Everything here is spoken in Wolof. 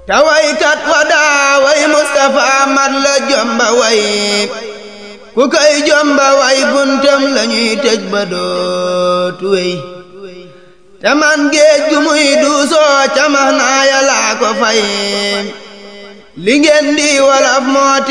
te waykat wa daa way Mustafa mat la jomba way ku koy jomba way buntam lañuy tëj ba dootu wey te man géej gu muy duusoo camax naa Yàlla ko fay li ngeen di walaf moo